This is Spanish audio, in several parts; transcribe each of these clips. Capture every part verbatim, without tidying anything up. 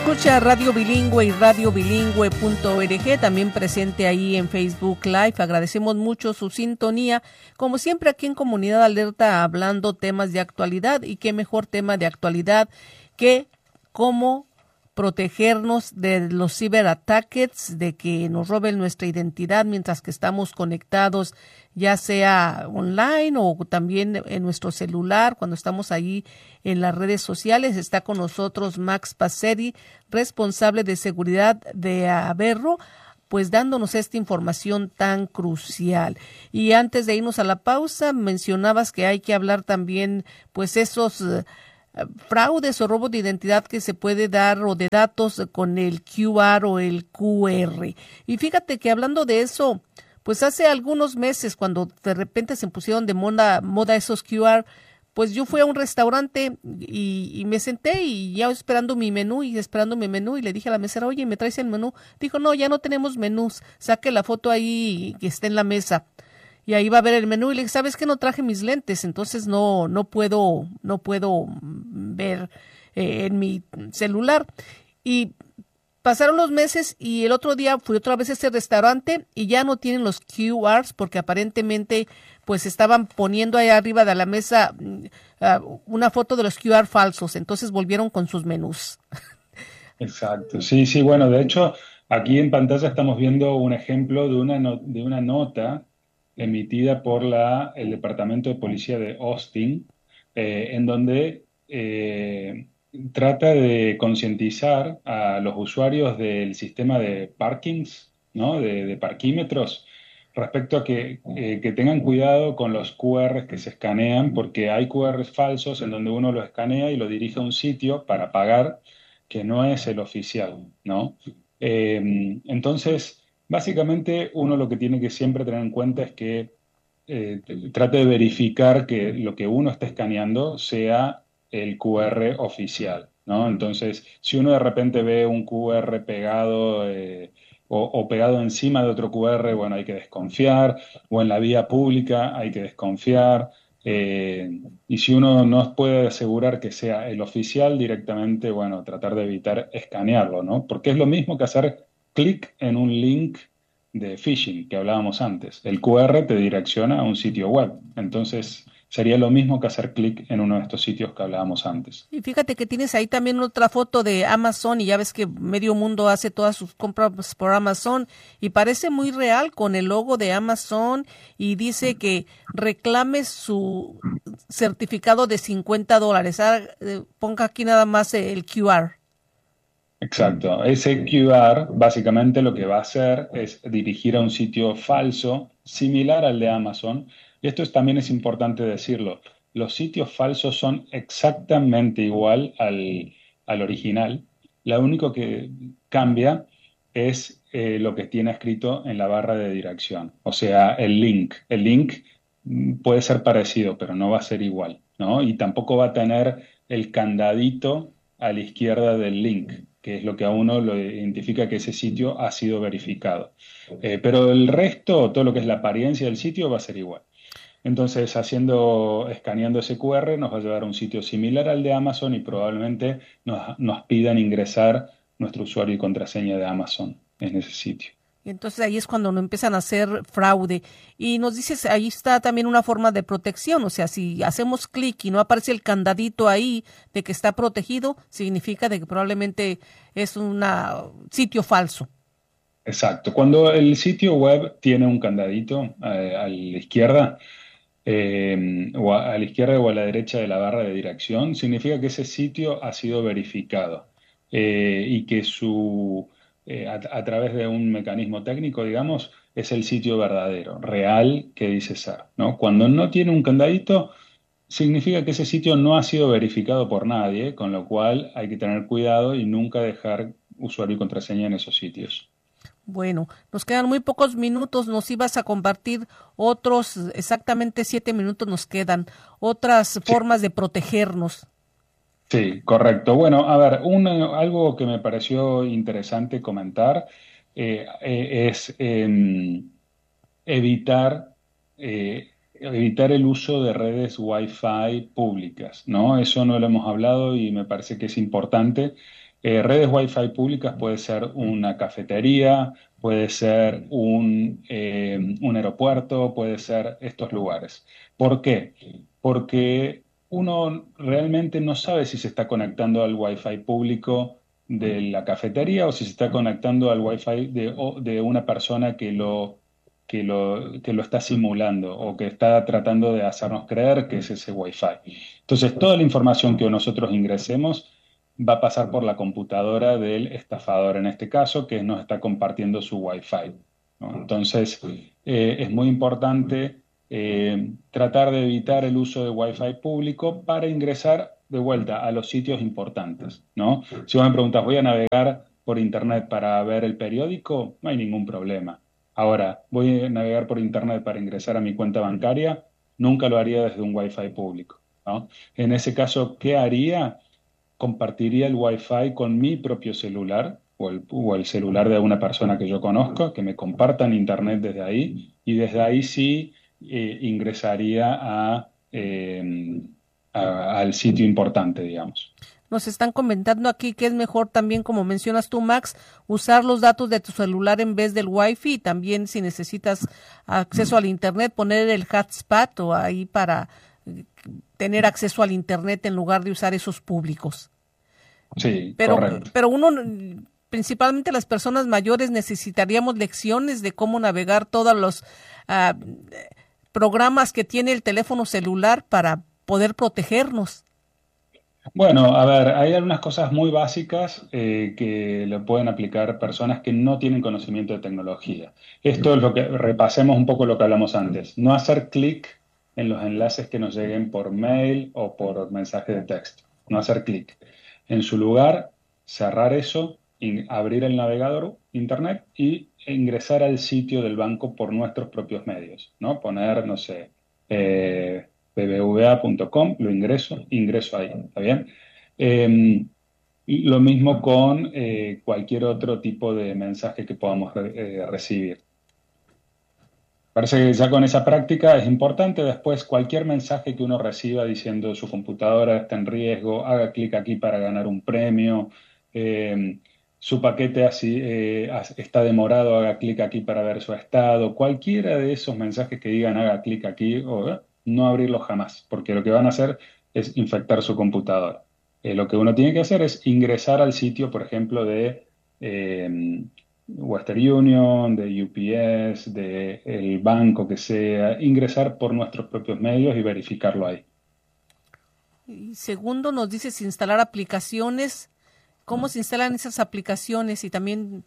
escucha Radio Bilingüe y radio bilingüe punto org, también presente ahí en Facebook Live. Agradecemos mucho su sintonía. Como siempre, aquí en Comunidad Alerta, hablando temas de actualidad, y qué mejor tema de actualidad que cómo protegernos de los ciberataques, de que nos roben nuestra identidad mientras que estamos conectados, ya sea online o también en nuestro celular, cuando estamos ahí en las redes sociales. Está con nosotros Max Pacetti, responsable de seguridad de Averro, pues dándonos esta información tan crucial. Y antes de irnos a la pausa, mencionabas que hay que hablar también, pues esos uh, fraudes o robos de identidad que se puede dar, o de datos, con el Q R o el Q R. Y fíjate que hablando de eso, pues hace algunos meses, cuando de repente se pusieron de moda, moda esos Q R, pues yo fui a un restaurante y, y me senté y ya esperando mi menú y esperando mi menú y le dije a la mesera, oye, ¿me traes el menú? Dijo, no, ya no tenemos menús, saque la foto ahí que esté en la mesa. Y ahí va a ver el menú y le dije, ¿sabes qué? No traje mis lentes, entonces no, no puedo, no puedo ver eh, en mi celular. Y pasaron los meses y el otro día fui otra vez a ese restaurante y ya no tienen los Q Rs, porque aparentemente pues estaban poniendo ahí arriba de la mesa uh, una foto de los Q R falsos, entonces volvieron con sus menús. Exacto, sí, sí, bueno, de hecho, aquí en pantalla estamos viendo un ejemplo de una, no- de una nota emitida por la, el Departamento de Policía de Austin, eh, en donde eh, trata de concientizar a los usuarios del sistema de parkings, ¿no? De, de parquímetros, respecto a que, eh, que tengan cuidado con los Q Rs que se escanean, porque hay Q Rs falsos en donde uno lo escanea y lo dirige a un sitio para pagar que no es el oficial, ¿no? Eh, entonces, básicamente uno lo que tiene que siempre tener en cuenta es que eh, trate de verificar que lo que uno está escaneando sea el Q R oficial, ¿no? Entonces, si uno de repente ve un Q R pegado eh, o, o pegado encima de otro Q R, bueno, hay que desconfiar, o en la vía pública hay que desconfiar. Eh, y si uno no puede asegurar que sea el oficial directamente, bueno, tratar de evitar escanearlo, ¿no? Porque es lo mismo que hacer clic en un link de phishing que hablábamos antes. El Q R te direcciona a un sitio web. Entonces, sería lo mismo que hacer clic en uno de estos sitios que hablábamos antes. Y fíjate que tienes ahí también otra foto de Amazon, y ya ves que medio mundo hace todas sus compras por Amazon y parece muy real, con el logo de Amazon, y dice que reclame su certificado de cincuenta dólares. Ah, eh, ponga aquí nada más el Q R. Exacto. Ese Q R básicamente lo que va a hacer es dirigir a un sitio falso similar al de Amazon. Y esto es- también es importante decirlo. Los sitios falsos son exactamente igual al, al original. Lo único que cambia es eh, lo que tiene escrito en la barra de dirección, o sea, el link. El link mm, puede ser parecido, pero no va a ser igual, ¿no? Y tampoco va a tener el candadito a la izquierda del link, que es lo que a uno lo identifica que ese sitio ha sido verificado. Eh, pero el resto, todo lo que es la apariencia del sitio, va a ser igual. Entonces, haciendo, escaneando ese Q R, nos va a llevar a un sitio similar al de Amazon y probablemente nos, nos pidan ingresar nuestro usuario y contraseña de Amazon en ese sitio. Y entonces ahí es cuando no empiezan a hacer fraude. Y nos dices, ahí está también una forma de protección. O sea, si hacemos clic y no aparece el candadito ahí de que está protegido, significa de que probablemente es un sitio falso. Exacto. Cuando el sitio web tiene un candadito eh, a la izquierda, eh, o a, a la izquierda o a la derecha de la barra de dirección, significa que ese sitio ha sido verificado eh, y que su, eh, a, a través de un mecanismo técnico, digamos, es el sitio verdadero, real que dice ser, ¿no? Cuando no tiene un candadito, significa que ese sitio no ha sido verificado por nadie, con lo cual hay que tener cuidado y nunca dejar usuario y contraseña en esos sitios. Bueno, nos quedan muy pocos minutos. Nos ibas a compartir otros, exactamente siete minutos nos quedan, otras Sí. formas de protegernos. Sí, correcto. Bueno, a ver, un, eh, algo que me pareció interesante comentar eh, eh, es em, evitar eh, evitar el uso de redes Wi-Fi públicas, ¿no? Eso no lo hemos hablado y me parece que es importante. Eh, redes Wi-Fi públicas puede ser una cafetería, puede ser un, eh, un aeropuerto, puede ser estos lugares. ¿Por qué? Porque uno realmente no sabe si se está conectando al Wi-Fi público de la cafetería o si se está conectando al Wi-Fi de, o- de una persona que lo que lo, que lo está simulando o que está tratando de hacernos creer que es ese Wi-Fi. Entonces, toda la información que nosotros ingresemos va a pasar por la computadora del estafador, en este caso, que nos está compartiendo su Wi-Fi, ¿no? Entonces, eh, es muy importante eh, tratar de evitar el uso de Wi-Fi público para ingresar de vuelta a los sitios importantes, ¿no? Si vos me preguntas, ¿voy a navegar por Internet para ver el periódico? No hay ningún problema. Ahora, voy a navegar por Internet para ingresar a mi cuenta bancaria, nunca lo haría desde un Wi-Fi público, ¿no? En ese caso, ¿qué haría? Compartiría el Wi-Fi con mi propio celular o el, o el celular de una persona que yo conozco, que me compartan Internet desde ahí, y desde ahí sí eh, ingresaría a, eh, a- al sitio importante, digamos. Nos están comentando aquí que es mejor también, como mencionas tú, Max, usar los datos de tu celular en vez del Wi-Fi. Y también, si necesitas acceso al Internet, poner el hotspot o ahí para eh, tener acceso al Internet en lugar de usar esos públicos. Sí, Pero, correcto. pero uno, principalmente las personas mayores, necesitaríamos lecciones de cómo navegar todos los ah, programas que tiene el teléfono celular para poder protegernos. Bueno, a ver, hay algunas cosas muy básicas eh, que le pueden aplicar personas que no tienen conocimiento de tecnología. Esto es lo que repasemos un poco lo que hablamos antes. No hacer clic en los enlaces que nos lleguen por mail o por mensaje de texto. No hacer clic. En su lugar, cerrar eso, in- abrir el navegador internet y ingresar al sitio del banco por nuestros propios medios, ¿no? Poner, no sé, eh, b b v a punto com, lo ingreso, ingreso ahí, ¿está bien? Eh, y lo mismo con eh, cualquier otro tipo de mensaje que podamos re- eh, recibir. Parece que ya con esa práctica es importante. Después, cualquier mensaje que uno reciba diciendo su computadora está en riesgo, haga clic aquí para ganar un premio, eh, su paquete así, eh, as- está demorado, haga clic aquí para ver su estado. Cualquiera de esos mensajes que digan haga clic aquí o eh, no abrirlos jamás, porque lo que van a hacer es infectar su computadora. Eh, lo que uno tiene que hacer es ingresar al sitio, por ejemplo, de eh, Western Union, de U P S, de el banco que sea, ingresar por nuestros propios medios y verificarlo ahí. Y segundo, nos dices instalar aplicaciones. ¿Cómo se instalan esas aplicaciones? Y también,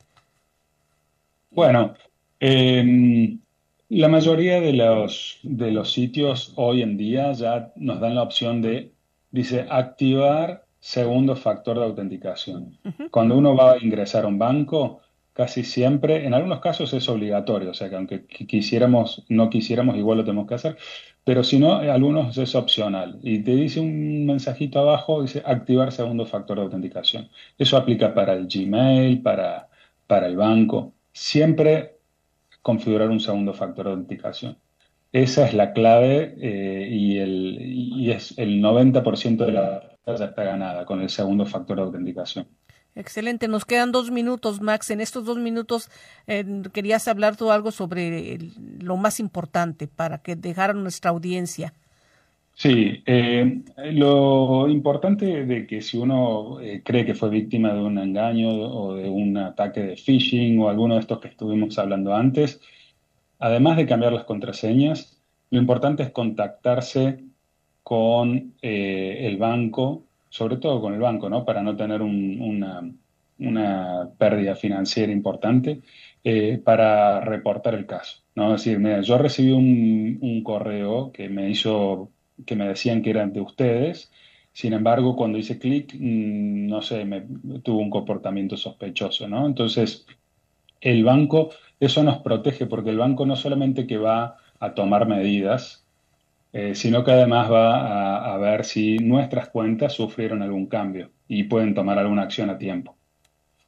y- Bueno, eh, la mayoría de los, de los sitios hoy en día ya nos dan la opción de, dice, activar segundo factor de autenticación. ujú. Cuando uno va a ingresar a un banco, casi siempre, en algunos casos es obligatorio, o sea que aunque qui- quisiéramos, no quisiéramos, igual lo tenemos que hacer, pero si no, en algunos es opcional. Y te dice un mensajito abajo, dice activar segundo factor de autenticación. Eso aplica para el Gmail, para, para el banco. Siempre configurar un segundo factor de autenticación. Esa es la clave eh, y, el, y es el noventa por ciento de la batalla ya está ganada con el segundo factor de autenticación. Excelente. Nos quedan dos minutos, Max. En estos dos minutos eh, querías hablar tú algo sobre el- lo más importante para que dejara nuestra audiencia. Sí, eh, lo importante de que si uno eh, cree que fue víctima de un engaño o de un ataque de phishing o alguno de estos que estuvimos hablando antes, además de cambiar las contraseñas, lo importante es contactarse con eh, el banco, sobre todo con el banco, ¿no? Para no tener un- una, una pérdida financiera importante, eh, para reportar el caso, ¿no? Es decir, mira, yo recibí un, un correo que me hizo, que me decían que eran de ustedes. Sin embargo, cuando hice clic, mm, no sé, me tuvo un comportamiento sospechoso, ¿no? Entonces, el banco, eso nos protege porque el banco no solamente que va a tomar medidas, eh, sino que además va a, a ver si nuestras cuentas sufrieron algún cambio y pueden tomar alguna acción a tiempo.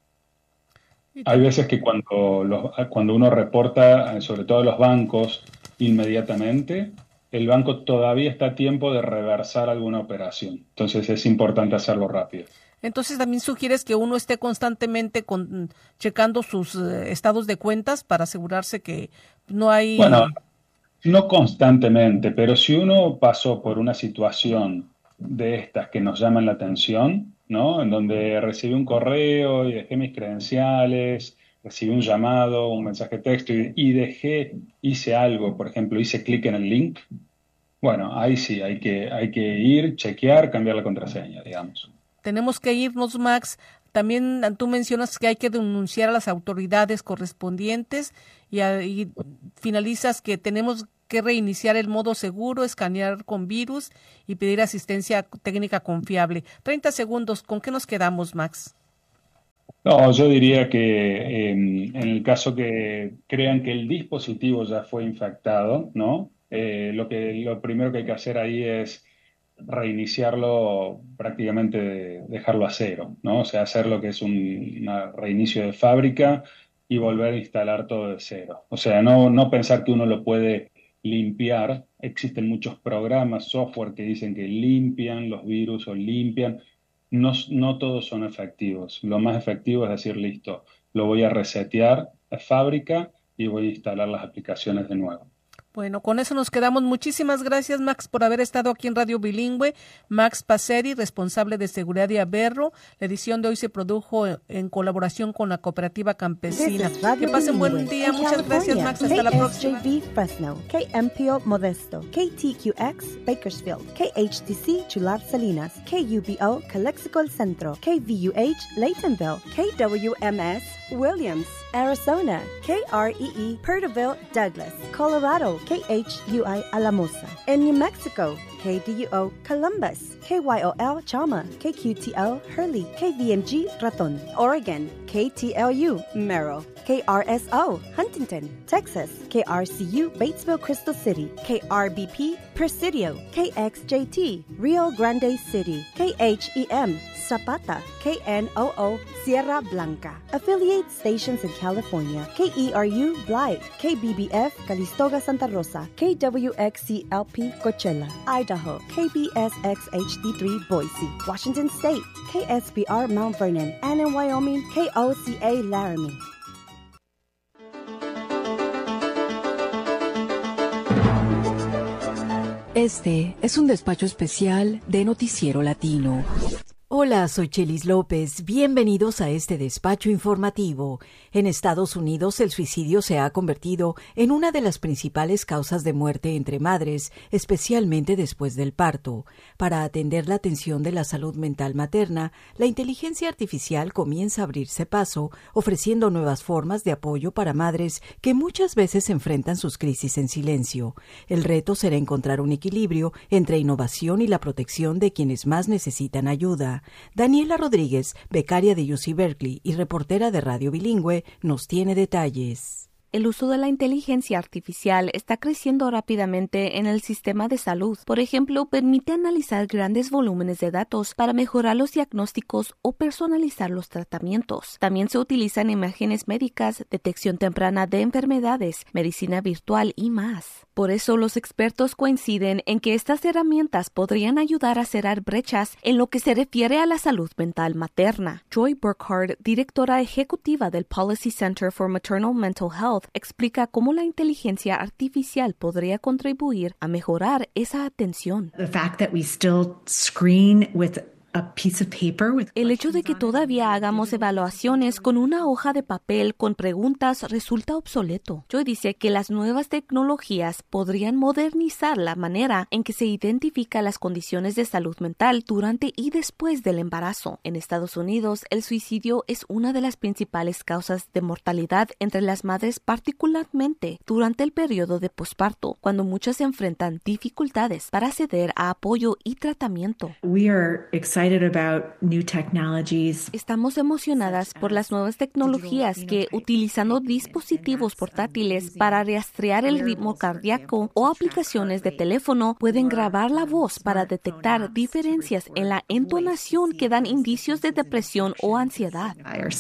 Y Hay también, veces que cuando, los- cuando uno reporta, eh, sobre todo a los bancos, inmediatamente, el banco todavía está a tiempo de reversar alguna operación. Entonces es importante hacerlo rápido. Entonces también sugieres que uno esté constantemente con, checando sus eh, estados de cuentas para asegurarse que no hay... Bueno, no constantemente, pero si uno pasó por una situación de estas que nos llaman la atención, ¿no? En donde recibí un correo y dejé mis credenciales, recibí un llamado, un mensaje de texto y, y dejé, hice algo, por ejemplo, hice clic en el link, bueno, ahí sí, hay que, hay que ir, chequear, cambiar la contraseña, digamos. Tenemos que irnos, Max. También tú mencionas que hay que denunciar a las autoridades correspondientes y, a, y finalizas que tenemos que reiniciar el modo seguro, escanear con virus y pedir asistencia técnica confiable. treinta segundos, ¿con qué nos quedamos, Max? No, yo diría que eh, en el caso que crean que el dispositivo ya fue infectado, ¿no? Eh, lo que, lo primero que hay que hacer ahí es reiniciarlo, prácticamente dejarlo a cero, ¿no? O sea, hacer lo que es un una reinicio de fábrica y volver a instalar todo de cero. O sea, no, no pensar que uno lo puede limpiar. Existen muchos programas, software que dicen que limpian los virus o limpian. No, no todos son efectivos. Lo más efectivo es decir, listo, lo voy a resetear a fábrica y voy a instalar las aplicaciones de nuevo. Bueno, con eso nos quedamos. Muchísimas gracias, Max, por haber estado aquí en Radio Bilingüe. Max Passeri, responsable de seguridad de Averro. La edición de hoy se produjo en colaboración con la Cooperativa Campesina. Que pasen buen día. Muchas gracias, Max. Hasta la próxima. K S J V Fresno, K M P O Modesto, K T Q X Bakersfield, K H T C Chular Salinas, K U B O Calexico El Centro, K V U H Laytonville, K W M S Williams, Arizona, K R E E Perterville Douglas, Colorado, K H U I Alamosa. In New Mexico, K D U O Columbus, K Y O L Chama, K Q T L Hurley, K V M G Raton. Oregon, K T L U Merrill, K R S O Huntington, Texas, K R C U Batesville Crystal City, K R B P Presidio, K X J T Rio Grande City, K H E M Zapata, K N O O Sierra Blanca. Affiliate stations in California, K E R U Blythe, K B B F Calistoga Santa Rosa, K W X C L P Coachella, Idaho, K B S X H D three Boise, Washington State, K S B R Mount Vernon, and in Wyoming, K O C A Laramie. Este es un despacho especial de Noticiero Latino. Hola, soy Chelis López. Bienvenidos a este despacho informativo. En Estados Unidos, el suicidio se ha convertido en una de las principales causas de muerte entre madres, especialmente después del parto. Para atender la atención de la salud mental materna, la inteligencia artificial comienza a abrirse paso, ofreciendo nuevas formas de apoyo para madres que muchas veces enfrentan sus crisis en silencio. El reto será encontrar un equilibrio entre innovación y la protección de quienes más necesitan ayuda. Daniela Rodríguez, becaria de U C Berkeley y reportera de Radio Bilingüe, nos tiene detalles. El uso de la inteligencia artificial está creciendo rápidamente en el sistema de salud. Por ejemplo, permite analizar grandes volúmenes de datos para mejorar los diagnósticos o personalizar los tratamientos. También se utilizan imágenes médicas, detección temprana de enfermedades, medicina virtual y más. Por eso, los expertos coinciden en que estas herramientas podrían ayudar a cerrar brechas en lo que se refiere a la salud mental materna. Joy Burkhardt, directora ejecutiva del Policy Center for Maternal Mental Health, explica cómo la inteligencia artificial podría contribuir a mejorar esa atención. The fact that we still screen with El hecho de que todavía hagamos evaluaciones con una hoja de papel con preguntas resulta obsoleto. Joy dice que las nuevas tecnologías podrían modernizar la manera en que se identifica las condiciones de salud mental durante y después del embarazo. En Estados Unidos, el suicidio es una de las principales causas de mortalidad entre las madres, particularmente durante el periodo de posparto, cuando muchas enfrentan dificultades para acceder a apoyo y tratamiento. We are excited excited about new technologies. Estamos emocionadas por las nuevas tecnologías que, utilizando dispositivos portátiles para rastrear el ritmo cardíaco o aplicaciones de teléfono, pueden grabar la voz para detectar diferencias en la entonación que dan indicios de depresión o ansiedad.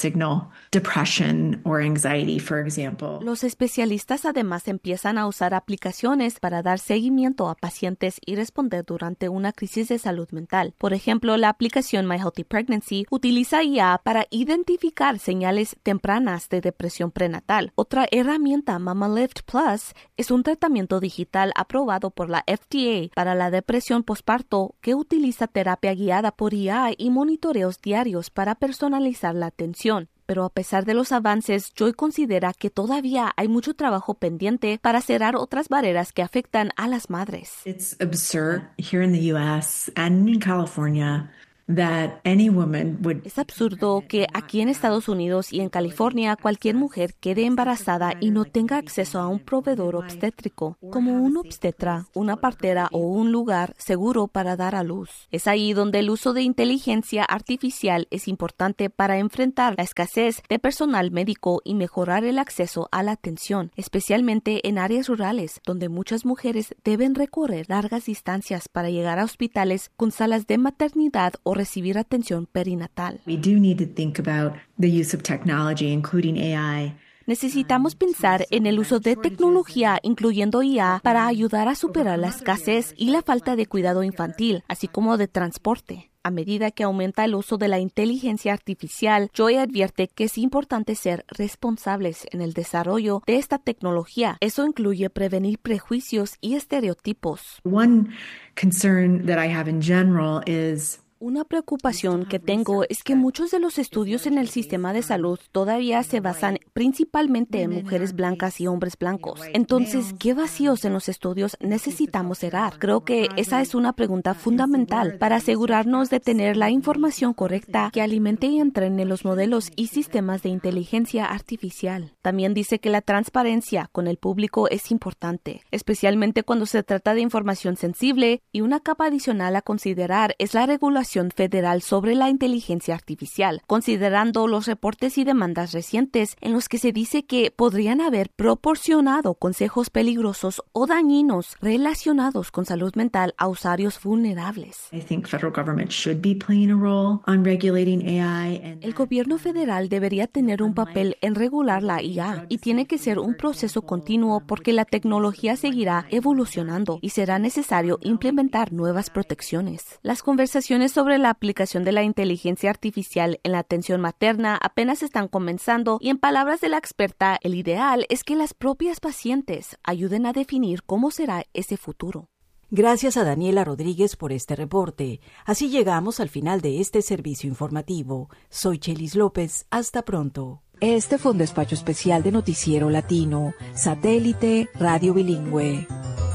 Depression or anxiety, for example. Los especialistas además empiezan a usar aplicaciones para dar seguimiento a pacientes y responder durante una crisis de salud mental. Por ejemplo, la aplicación My Healthy Pregnancy utiliza I A para identificar señales tempranas de depresión prenatal. Otra herramienta, MamaLift Plus, es un tratamiento digital aprobado por la F D A para la depresión posparto que utiliza terapia guiada por I A y monitoreos diarios para personalizar la atención. Pero a pesar de los avances, Joy considera que todavía hay mucho trabajo pendiente para cerrar otras barreras que afectan a las madres. It's absurd here in the U S and in California that any woman would... Es absurdo que aquí en Estados Unidos y en California cualquier mujer quede embarazada y no tenga acceso a un proveedor obstétrico, como un obstetra, una partera o un lugar seguro para dar a luz. Es ahí donde el uso de inteligencia artificial es importante para enfrentar la escasez de personal médico y mejorar el acceso a la atención, especialmente en áreas rurales, donde muchas mujeres deben recorrer largas distancias para llegar a hospitales con salas de maternidad o recibir atención perinatal. We do need to think about the use of technology, including A I. Necesitamos pensar en el uso de tecnología, incluyendo I A, para ayudar a superar la escasez y la falta de cuidado infantil, así como de transporte. A medida que aumenta el uso de la inteligencia artificial, Joy advierte que es importante ser responsables en el desarrollo de esta tecnología. Eso incluye prevenir prejuicios y estereotipos. One concern that I have in general is Una preocupación que tengo es que muchos de los estudios en el sistema de salud todavía se basan principalmente en mujeres blancas y hombres blancos. Entonces, ¿qué vacíos en los estudios necesitamos cerrar? Creo que esa es una pregunta fundamental para asegurarnos de tener la información correcta que alimente y entrene los modelos y sistemas de inteligencia artificial. También dice que la transparencia con el público es importante, especialmente cuando se trata de información sensible, y una capa adicional a considerar es la regulación federal sobre la inteligencia artificial, considerando los reportes y demandas recientes en los que se dice que podrían haber proporcionado consejos peligrosos o dañinos relacionados con salud mental a usuarios vulnerables. I think federal government should be playing a role on regulating A I. And El gobierno federal debería tener un papel en regular la I A y tiene que ser un proceso continuo porque la tecnología seguirá evolucionando y será necesario implementar nuevas protecciones. Las conversaciones sobre la aplicación de la inteligencia artificial en la atención materna apenas están comenzando y, en palabras de la experta, el ideal es que las propias pacientes ayuden a definir cómo será ese futuro. Gracias a Daniela Rodríguez por este reporte. Así llegamos al final de este servicio informativo. Soy Chelis López. Hasta pronto. Este fue un despacho especial de Noticiero Latino, Satélite Radio Bilingüe.